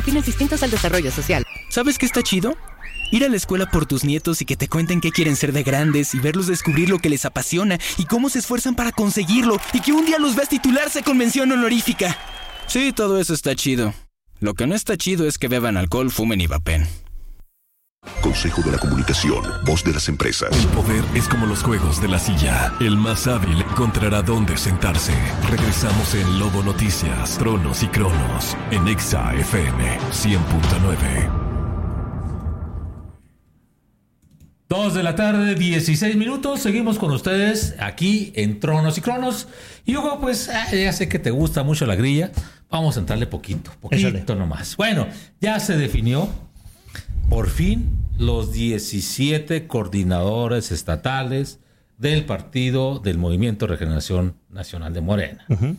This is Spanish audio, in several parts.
Fines distintos al desarrollo social. ¿Sabes qué está chido? Ir a la escuela por tus nietos y que te cuenten qué quieren ser de grandes y verlos descubrir lo que les apasiona y cómo se esfuerzan para conseguirlo y que un día los veas titularse con mención honorífica. Sí, todo eso está chido. Lo que no está chido es que beban alcohol, fumen y vapen. Consejo de la Comunicación, voz de las empresas. El poder es como los juegos de la silla. El más hábil encontrará dónde sentarse. Regresamos en Lobo Noticias, Tronos y Cronos, en Exa FM 100.9. 2 de la tarde, 16 minutos. Seguimos con ustedes aquí en Tronos y Cronos. Y Hugo, pues ya sé que te gusta mucho la grilla. Vamos a entrarle poquito nomás. Bueno, ya se definió por fin los 17 coordinadores estatales del partido del Movimiento de Regeneración Nacional de Morena. Uh-huh.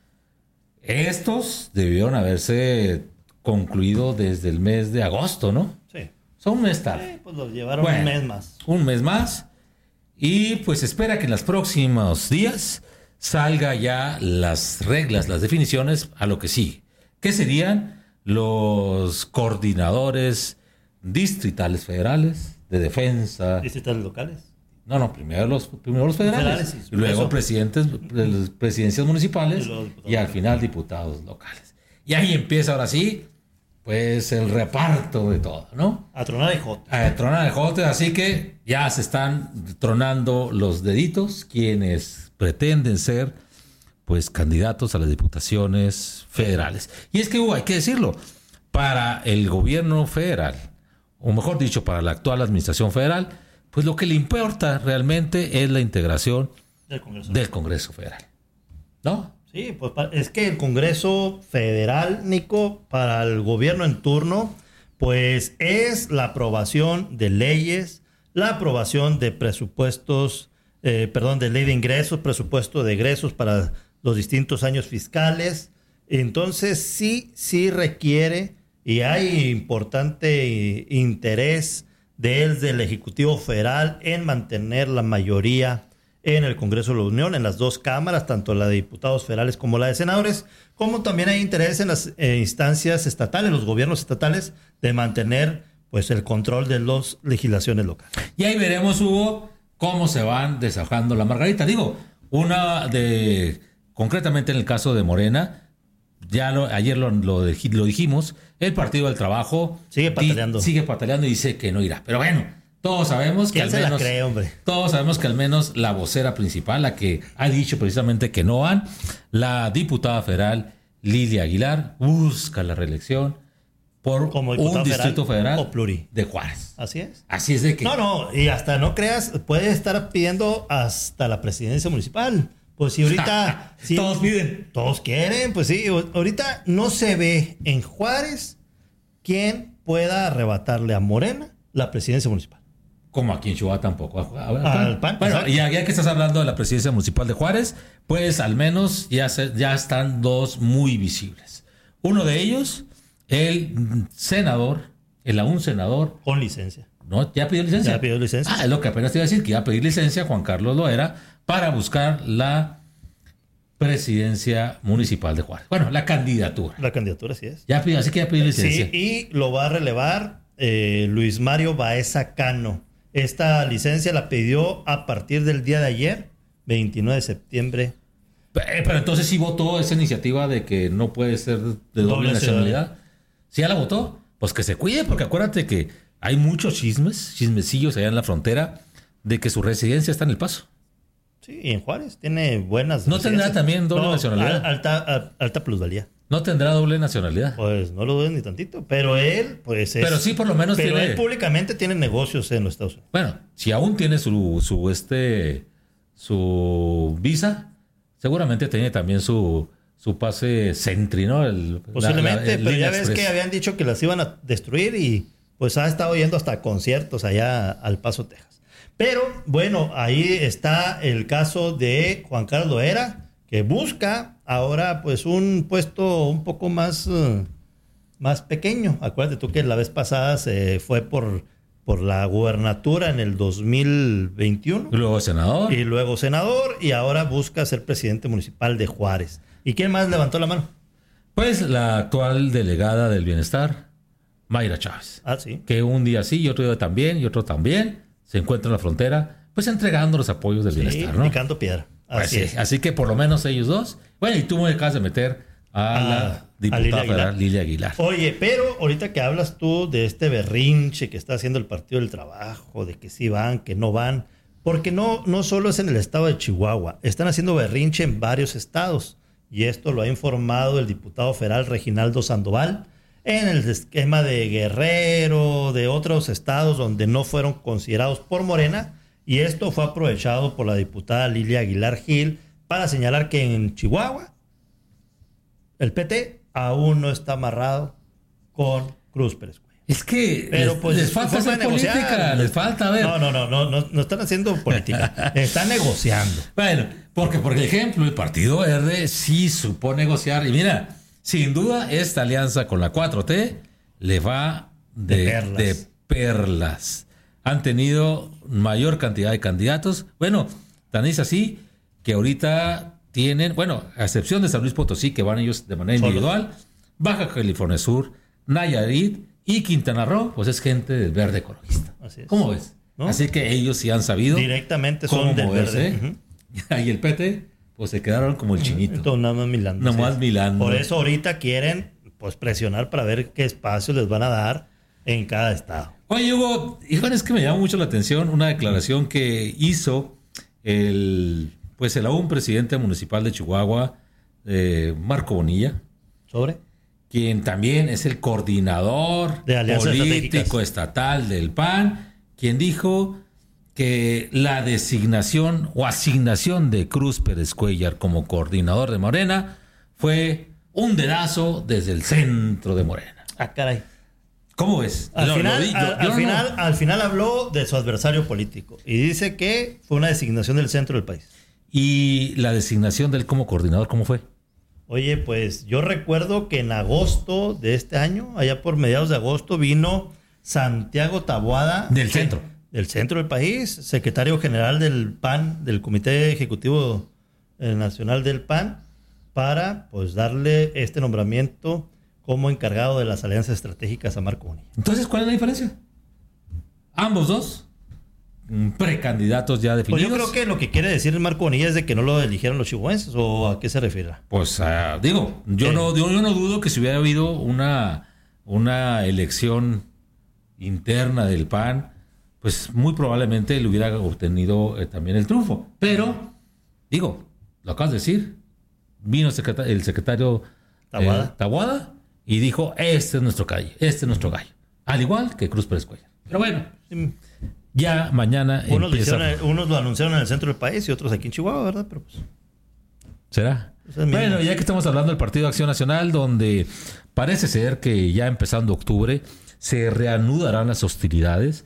Estos debieron haberse concluido desde el mes de agosto, ¿no? Sí. Son un mes tarde. Sí, pues los llevaron un mes más. Un mes más. Y pues espera que en los próximos días salga ya las reglas, las definiciones a lo que sigue. ¿Qué serían los coordinadores distritales federales de defensa? ¿Distritales locales? No, primero los federales. Sí, luego presidencias municipales y al final diputados locales. Y ahí empieza ahora sí, pues el reparto de todo, ¿no? A tronar de jote. A tronar de jote, así que ya se están tronando los deditos quienes pretenden ser, pues, candidatos a las diputaciones federales. Y es que, hay que decirlo, para el gobierno federal, o mejor dicho, para la actual administración federal, pues lo que le importa realmente es la integración del Congreso Federal, ¿no? Sí, pues es que el Congreso Federal, Nico, para el gobierno en turno, pues es la aprobación de leyes, la aprobación de presupuestos, de ley de ingresos, presupuesto de egresos para los distintos años fiscales. Entonces sí requiere y hay importante interés desde el Ejecutivo Federal en mantener la mayoría en el Congreso de la Unión, en las dos cámaras, tanto la de diputados federales como la de senadores, como también hay interés en las instancias estatales, los gobiernos estatales, de mantener pues el control de las legislaciones locales. Y ahí veremos, Hugo, cómo se van deshojando la margarita. Concretamente en el caso de Morena, ayer lo dijimos, el Partido del Trabajo sigue pataleando y dice que no irá. Pero bueno, todos sabemos que al menos la vocera principal, la que ha dicho precisamente que no van, la diputada federal Lilia Aguilar, busca la reelección por un distrito federal o pluri de Juárez. Así es. Así es de que... No, y hasta no creas, puede estar pidiendo hasta la presidencia municipal. Pues si ahorita... sí, todos piden. Todos quieren, pues sí. Ahorita no se ve en Juárez quién pueda arrebatarle a Morena la presidencia municipal. Como aquí en Chihuahua tampoco. Al PAN. Bueno, ya que estás hablando de la presidencia municipal de Juárez, pues al menos ya están dos muy visibles. Uno de ellos, el senador. Con licencia. ¿No? ¿Ya pidió licencia? Ya pidió licencia. Es lo que apenas te iba a decir, que iba a pedir licencia Juan Carlos Loera para buscar la presidencia municipal de Juárez. Bueno, la candidatura. La candidatura, sí es. Así que ya pidió licencia. Sí, y lo va a relevar Luis Mario Baeza Cano. Esta licencia la pidió a partir del día de ayer, 29 de septiembre. Pero entonces sí votó esa iniciativa de que no puede ser de doble nacionalidad. ¿Sí ya la votó? Pues que se cuide, porque acuérdate que hay muchos chismecillos allá en la frontera de que su residencia está en El Paso. Sí, y en Juárez tiene buenas... ¿No tendrá también doble nacionalidad? Alta plusvalía. ¿No tendrá doble nacionalidad? Pues no lo dudo ni tantito, pero él pues es... Pero sí por lo menos pero él públicamente tiene negocios en los Estados Unidos. Bueno, si aún tiene su visa, seguramente tiene también su pase Sentry, ¿no? Posiblemente, pero ya ves que habían dicho que las iban a destruir y pues ha estado yendo hasta conciertos allá al Paso, Texas. Pero bueno, ahí está el caso de Juan Carlos Loera, que busca ahora pues un puesto un poco más pequeño. Acuérdate tú que la vez pasada se fue por la gubernatura en el 2021. Y luego senador. Y ahora busca ser presidente municipal de Juárez. ¿Y quién más levantó la mano? Pues la actual delegada del bienestar, Mayra Chávez. Sí. Que un día sí y otro día también y otro también se encuentra en la frontera, pues entregando los apoyos del bienestar, ¿no? Picando piedra. Así, pues sí. Así que por lo menos ellos dos. Bueno, y tú me acabas de meter a la diputada federal Lilia Aguilar. Oye, pero ahorita que hablas tú de este berrinche que está haciendo el Partido del Trabajo, de que sí van, que no van, porque no solo es en el estado de Chihuahua, están haciendo berrinche en varios estados. Y esto lo ha informado el diputado federal Reginaldo Sandoval en el esquema de Guerrero, de otros estados donde no fueron considerados por Morena. Y esto fue aprovechado por la diputada Lilia Aguilar Gil para señalar que en Chihuahua el PT aún no está amarrado con Cruz Pérez Cuellar. Es que pero pues les falta hacer política, les falta, a ver. No están haciendo política, están negociando. Bueno, porque por ejemplo el Partido Verde sí supo negociar y mira, sin duda esta alianza con la 4T le va de perlas. Han tenido mayor cantidad de candidatos. Bueno, tan es así que ahorita tienen, bueno, a excepción de San Luis Potosí, que van ellos de manera individual, Baja California Sur, Nayarit y Quintana Roo, pues es gente del verde ecologista. Así es. ¿Cómo ves? ¿No? Así que ellos sí han sabido. Directamente son del verde. Uh-huh. Y el PT, pues se quedaron como el chinito. Nada más milando. Nada más milando. Por eso ahorita quieren pues presionar para ver qué espacio les van a dar en cada estado. Oye, Hugo, es que me llama mucho la atención una declaración que hizo el aún presidente municipal de Chihuahua, Marco Bonilla. ¿Sobre? Quien también es el coordinador político estatal del PAN, quien dijo que la designación o asignación de Cruz Pérez Cuellar como coordinador de Morena fue un dedazo desde el centro de Morena. Ah, caray. ¿Cómo ves? Al final habló de su adversario político y dice que fue una designación del centro del país. ¿Y la designación de él como coordinador cómo fue? Oye, pues yo recuerdo que en agosto de este año, allá por mediados de agosto, vino Santiago Taboada. Del centro. Del centro del país, secretario general del PAN, del Comité Ejecutivo Nacional del PAN, para pues darle este nombramiento como encargado de las alianzas estratégicas a Marco Bonilla. Entonces, ¿cuál es la diferencia? Ambos dos precandidatos ya definidos. Pues yo creo que lo que quiere decir Marco Bonilla es de que no lo eligieron los chihuahuenses, ¿o a qué se refiere? Pues yo no dudo que si hubiera habido una elección interna del PAN, pues muy probablemente le hubiera obtenido también el triunfo. Pero, lo acabas de decir, vino el secretario Taboada y dijo, este es nuestro gallo. Al igual que Cruz Pérez Cuellar. Pero bueno, ya mañana unos lo anunciaron en el centro del país y otros aquí en Chihuahua, ¿verdad? Pero pues, ¿será? Bueno, ya que estamos hablando del Partido Acción Nacional, donde parece ser que ya empezando octubre se reanudarán las hostilidades.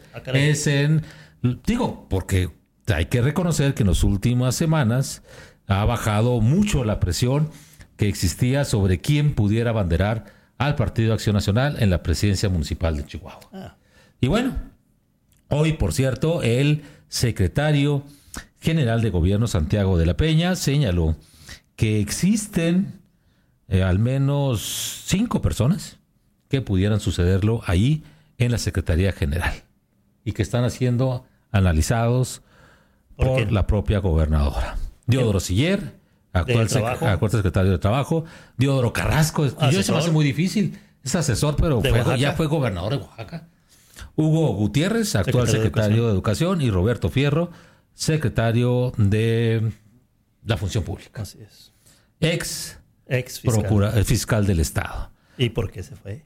Porque hay que reconocer que en las últimas semanas ha bajado mucho la presión que existía sobre quién pudiera abanderar al Partido Acción Nacional en la presidencia municipal de Chihuahua. Y bueno, hoy, por cierto, el secretario general de Gobierno, Santiago de la Peña, señaló que existen al menos 5 personas que pudieran sucederlo ahí en la Secretaría General y que están siendo analizados por la propia gobernadora. Diodoro Siller, actual secretario de Trabajo. Diodoro Carrasco, yo se me hace muy difícil. Es asesor, pero ya fue gobernador de Oaxaca. Hugo Gutiérrez, actual secretario de Educación. Y Roberto Fierro, secretario de la Función Pública. Así es. Ex fiscal. Fiscal del Estado. ¿Y por qué se fue?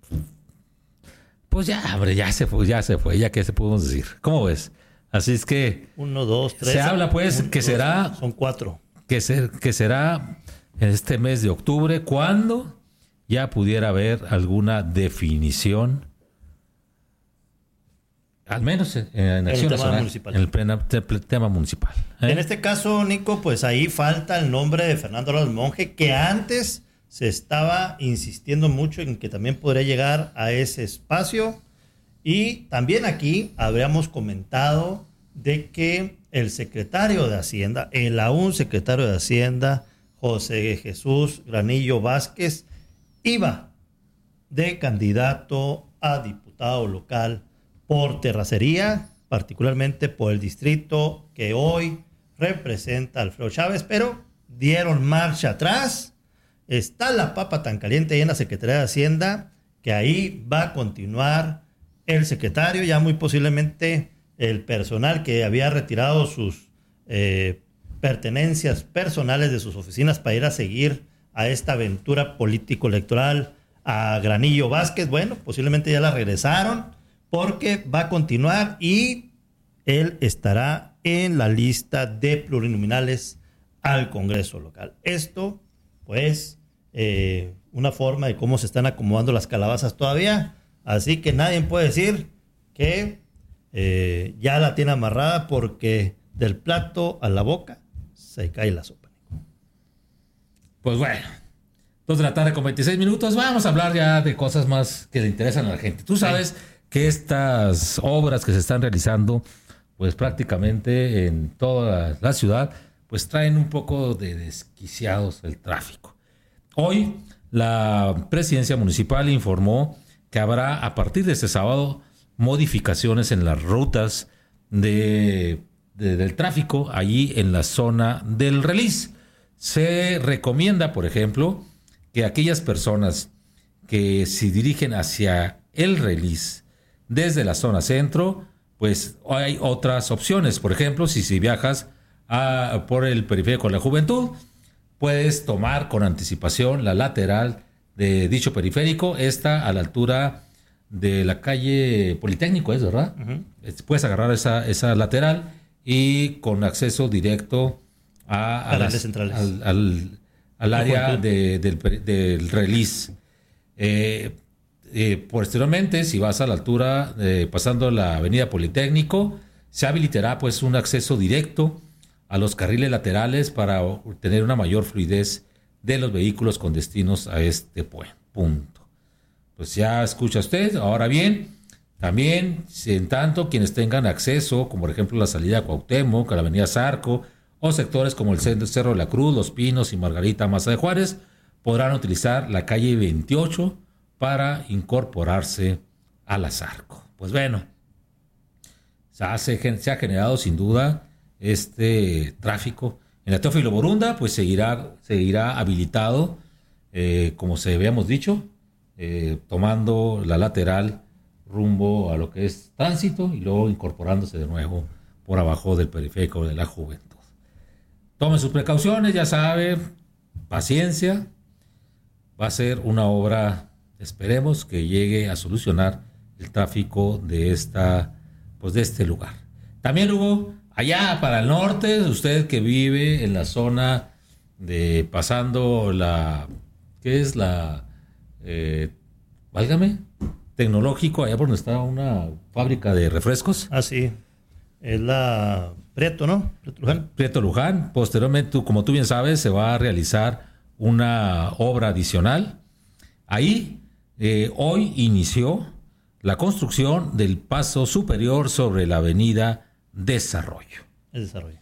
Pues ya se fue, ya que se podemos decir. ¿Cómo ves? Así es que 1, 2, 3. Se habla pues que será... Son 4. Que será en este mes de octubre cuando ya pudiera haber alguna definición, al menos en Acción Nacional, en el tema municipal. En este caso, Nico, pues ahí falta el nombre de Fernando Álvarez Monje, que antes se estaba insistiendo mucho en que también podría llegar a ese espacio. Y también aquí habríamos comentado de que el secretario de Hacienda, el aún secretario de Hacienda, José Jesús Granillo Vázquez, iba de candidato a diputado local por Terracería, particularmente por el distrito que hoy representa Alfredo Chávez, pero dieron marcha atrás. Está la papa tan caliente ahí en la Secretaría de Hacienda que ahí va a continuar el secretario, ya muy posiblemente el personal que había retirado sus pertenencias personales de sus oficinas para ir a seguir a esta aventura político-electoral a Granillo Vázquez. Bueno, posiblemente ya la regresaron porque va a continuar y él estará en la lista de plurinominales al Congreso local. Esto, pues, una forma de cómo se están acomodando las calabazas todavía. Así que nadie puede decir que ya la tiene amarrada, porque del plato a la boca se cae la sopa. Pues bueno, 2:26 p.m. Vamos a hablar ya de cosas más que le interesan a la gente. Tú sabes que estas obras que se están realizando, pues prácticamente en toda la ciudad, pues traen un poco de desquiciados el tráfico. Hoy la presidencia municipal informó que habrá a partir de este sábado modificaciones en las rutas del tráfico allí en la zona del Relis. Se recomienda, por ejemplo, que aquellas personas que se dirigen hacia el Relis desde la zona centro, pues hay otras opciones. Por ejemplo, si viajas por el periférico de la Juventud, puedes tomar con anticipación la lateral de dicho periférico, esta a la altura de la calle Politécnico, ¿es verdad? Uh-huh. Puedes agarrar esa lateral y con acceso directo a las centrales, al área del Relis. Posteriormente, si vas a la altura, pasando la avenida Politécnico, se habilitará pues un acceso directo a los carriles laterales para obtener una mayor fluidez de los vehículos con destinos a este punto. Pues ya escucha usted. Ahora bien, también, en tanto quienes tengan acceso, como por ejemplo la salida a Cuauhtémoc, a la avenida Zarco, o sectores como el Cerro de la Cruz, Los Pinos y Margarita Maza de Juárez, podrán utilizar la calle 28 para incorporarse a la Zarco. Pues bueno, se ha generado sin duda este tráfico. En la Teófilo Borunda, pues seguirá habilitado, como se habíamos dicho, tomando la lateral rumbo a lo que es tránsito y luego incorporándose de nuevo por abajo del periférico de la Juventud. Tomen sus precauciones, ya sabe, paciencia. Va a ser una obra, esperemos que llegue a solucionar el tráfico de este lugar. También hubo allá para el norte, usted que vive en la zona de pasando válgame, Tecnológico, allá por donde está una fábrica de refrescos. Ah, sí. Es la Prieto, ¿no? Prieto Luján. Posteriormente, como tú bien sabes, se va a realizar una obra adicional. Ahí, hoy inició la construcción del paso superior sobre la avenida Desarrollo. El Desarrollo.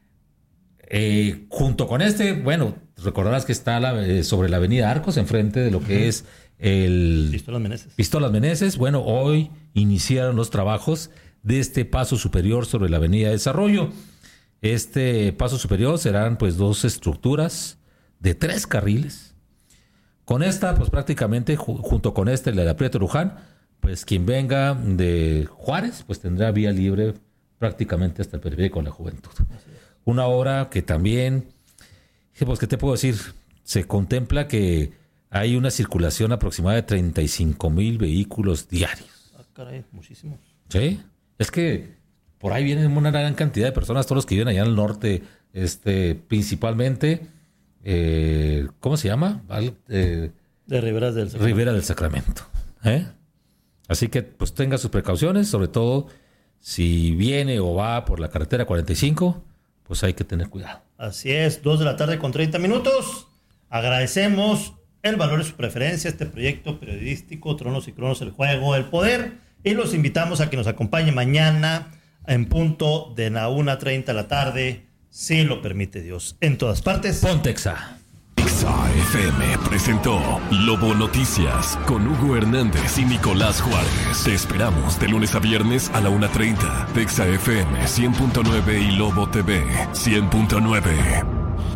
Junto con bueno, recordarás que está sobre la avenida Arcos, enfrente de lo que es el Pistolas Meneses. Bueno, hoy iniciaron los trabajos de este paso superior sobre la avenida Desarrollo. Este paso superior serán pues 2 estructuras de 3 carriles. Con esta, pues prácticamente junto con la de Prieto Luján, pues quien venga de Juárez, pues tendrá vía libre prácticamente hasta el periférico de la Juventud. Una obra que también, pues ¿qué te puedo decir? Se contempla que hay una circulación aproximada de 35,000 vehículos diarios. Ah, caray, muchísimo. Sí, es que por ahí vienen una gran cantidad de personas, todos los que viven allá en el norte, principalmente, ¿cómo se llama? De Rivera del Sacramento. Rivera del Sacramento. Así que pues tenga sus precauciones, sobre todo si viene o va por la carretera 45, pues hay que tener cuidado. Así es, 2:30 p.m. Agradecemos el valor de su preferencia, este proyecto periodístico, Tronos y Cronos, el juego del poder, y los invitamos a que nos acompañe mañana en punto de la 1:30 p.m, si lo permite Dios. En todas partes. Pontexa. Exa FM presentó Lobo Noticias con Hugo Hernández y Nicolás Juárez. Te esperamos de lunes a viernes a la 1:30 de Exa FM 100.9 y Lobo TV 100.9.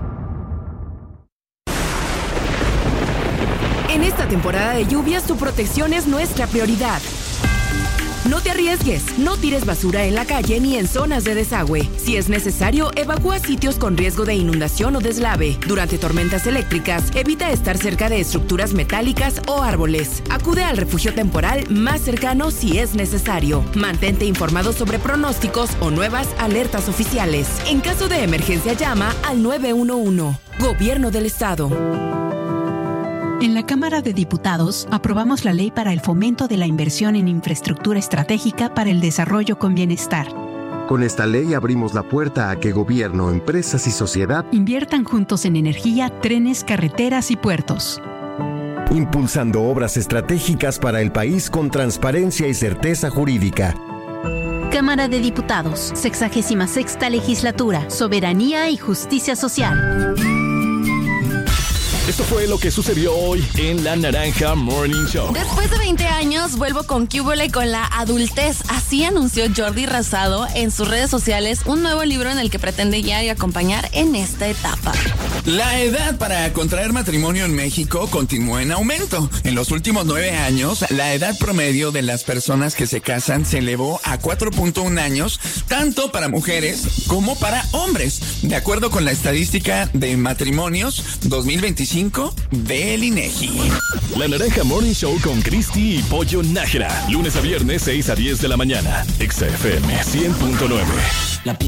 En esta temporada de lluvias, tu protección es nuestra prioridad. No te arriesgues, no tires basura en la calle ni en zonas de desagüe. Si es necesario, evacúa sitios con riesgo de inundación o deslave. Durante tormentas eléctricas, evita estar cerca de estructuras metálicas o árboles. Acude al refugio temporal más cercano si es necesario. Mantente informado sobre pronósticos o nuevas alertas oficiales. En caso de emergencia, llama al 911. Gobierno del Estado. En la Cámara de Diputados aprobamos la ley para el fomento de la inversión en infraestructura estratégica para el desarrollo con bienestar. Con esta ley abrimos la puerta a que gobierno, empresas y sociedad inviertan juntos en energía, trenes, carreteras y puertos. Impulsando obras estratégicas para el país con transparencia y certeza jurídica. Cámara de Diputados, 66ª Legislatura, Soberanía y Justicia Social. Esto fue lo que sucedió hoy en La Naranja Morning Show. Después de 20 años, vuelvo con ¿Qué hubole con la adultez? Así anunció Jordi Rosado en sus redes sociales un nuevo libro en el que pretende guiar y acompañar en esta etapa. La edad para contraer matrimonio en México continúa en aumento. En los últimos 9 años, la edad promedio de las personas que se casan se elevó a 4.1 años, tanto para mujeres como para hombres, de acuerdo con la estadística de matrimonios 2025 del INEGI. La Naranja Morning Show con Cristi y Pollo Nájera. Lunes a viernes, 6 a 10 de la mañana. Exa FM 100.9.